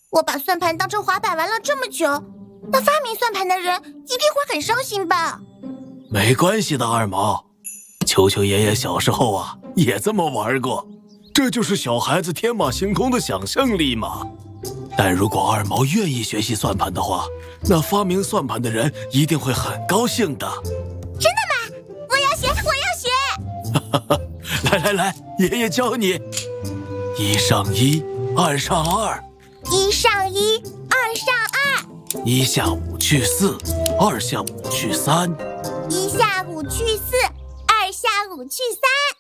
我把算盘当成滑板玩了这么久，那发明算盘的人一定会很伤心吧？ 没关系的，二毛。球球爷爷小时候啊，也这么玩过。这就是小孩子天马行空的想象力嘛。但如果二毛愿意学习算盘的话，那发明算盘的人一定会很高兴的。 真的吗？我要学，我要学！来，爷爷教你。1上1，2上2。 1上1，2上2。 1下5去4，2下5去3。 1下5去4，2下5去3。